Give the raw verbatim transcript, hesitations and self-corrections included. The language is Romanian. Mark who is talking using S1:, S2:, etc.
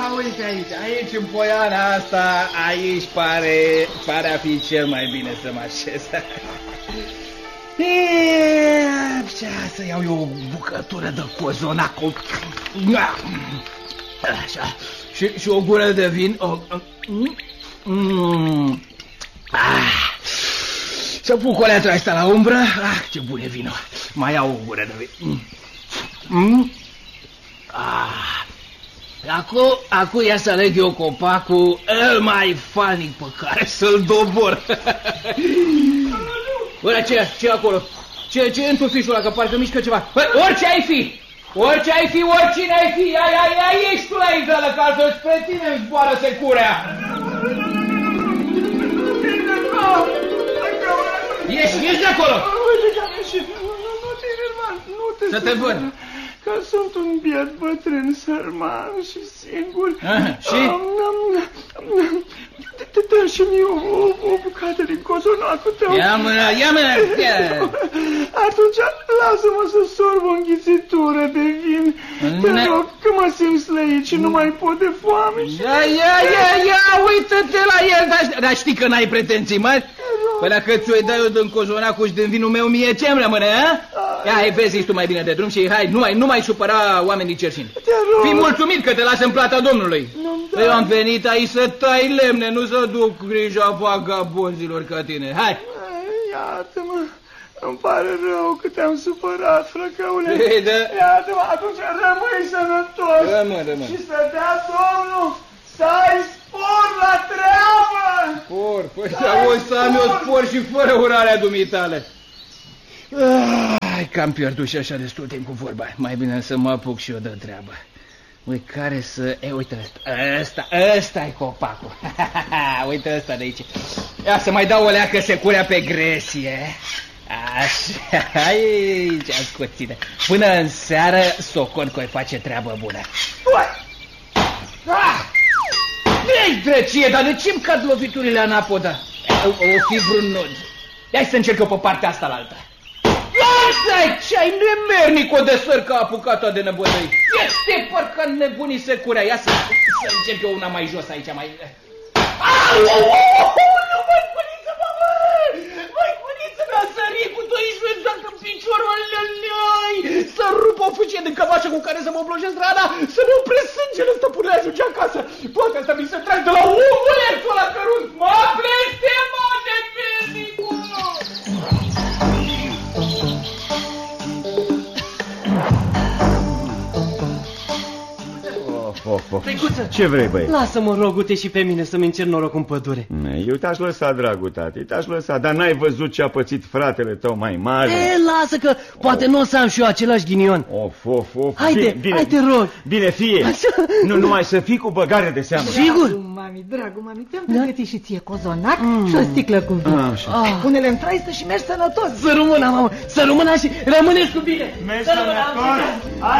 S1: uite aici, aici în poiana asta, aici pare, pare a fi cel mai bine să mă așez. Ce, să iau eu o bucătură de cozonac. Așa, și, și o gură de vin. Mm. Ah. Să pun coleatul ăsta la umbră. Ah, ce bun e vinul. Mai iau o gură de vin. Mm. Ah. Acum, acum ia să aleg eu copacul el mai falnic pe care să-l dobor. Bă, ce, ce acolo? Ce, ce e în tufișul ăla, că parcă mișcă ceva? Bă, orice ai fi! Orice ai fi, oricine ai fi, ai, ai, ai, ești tu la intrală, că altfel spre tine îmi zboară securea. Ieși, ieși de acolo!
S2: Uite că am ieșit, nu, nu, nu te irman, nu te
S1: să te văd.
S2: Că sunt un biet bătrân, sărman și singur.
S1: Aha, și?
S2: Dă-mi și mie o bucată din cozonacul tău.
S1: Ia mâna, ia mâna!
S2: Atunci lasă-mă să sorb o înghițitură de vin. Te rog, că mă simt slăit și nu mai pot de foame.
S1: Ia, ia, ia, ia, uită-te la el, dar știi că n-ai pretenții mari? Păi dacă ți-o dai eu din cozonacul și din vinul meu, mie ce-mi rămâne, a? Ia, hai, vezi, tu mai bine de drum și hai, nu mai, nu mai supăra oamenii cerșini. Fii mulțumit că te lasă în plata Domnului. Eu am venit aici să tai lemne, nu să duc grija vagabonzilor ca tine. Hai!
S2: Iartă-mă, îmi pare rău că te-am supărat, frăcăule. Iartă-mă, atunci rămâi sănătos.
S1: Rămân, rămân. Și
S2: să dea Domnul să ai spor la treabă.
S1: Spor? Păi să am eu spor și fără urarea dumitale. Ai, că am pierdut și așa destul timp cu vorba. Mai bine să mă apuc și eu de treabă. Ui, care să... E, uite ăsta, ăsta, ăsta-i copacul. Uite ăsta de aici. Ia să mai dau o leacă securea pe gresie. Așa, aici, ascuține. Până în seară, socon că-i face treabă bună. Ei, drăcie, dar de ce-mi cad loviturile anapoda? O, o fi vreun nod. Hai să încerc eu pe partea asta la alta. Lasă-i, ce-ai nemernic o de săr ca apucata de nebădăi. Este parcă nebunii securea. Ia să, să încerc eu una mai jos aici, mai... Au, au, au, nu, măi, cuniță, mă, măi, cuniță, mi-a sărit cu doișul exact în piciorul, alei, să rup o fâcie de cămașă cu care să mă oblojez rana, să ne opresc sângele, stăpâne, ajunge acasă. Poate asta mi se trag de la omulețul ăla cărunt. Mă blestemă, nemernicul!
S3: Of, of. Ce vrei, băi?
S4: Lasă-mă, rogute, și pe mine să-mi încerc noroc în pădure.
S3: Eu te-aș lăsa, dragul tate, te-aș lăsa, dar n-ai văzut ce a pățit fratele tău mai mare?
S4: E, lasă că poate nu o să am și eu același ghinion.
S3: Of, of, of.
S4: Haide,
S3: bine, bine,
S4: hai te rog.
S3: Bine, fie. Nu numai să fii cu băgare de seamă.
S4: Sigur?
S5: Dragul mami, dragul mami, ți-am pregătit și ție cozonac mm. și o sticlă cu vin. Ah, pune-le în traistă și mergi sănătos.
S4: Să rămână, mamă, să rămână și rămâneți cu bine.
S3: Mergi sănătos.